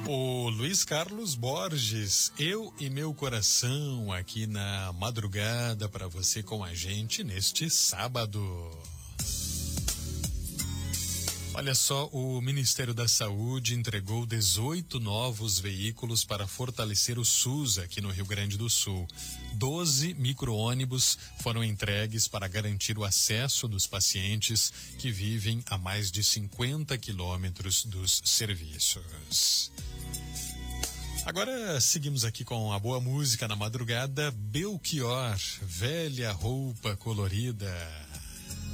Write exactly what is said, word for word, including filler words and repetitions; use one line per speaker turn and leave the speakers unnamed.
O Luiz Carlos Borges, Eu e Meu Coração, aqui na madrugada para você com a gente neste sábado. Olha só, o Ministério da Saúde entregou dezoito novos veículos para fortalecer o SUS aqui no Rio Grande do Sul. doze micro-ônibus foram entregues para garantir o acesso dos pacientes que vivem a mais de cinquenta quilômetros dos serviços. Agora seguimos aqui com a boa música na madrugada, Belchior, Velha Roupa Colorida.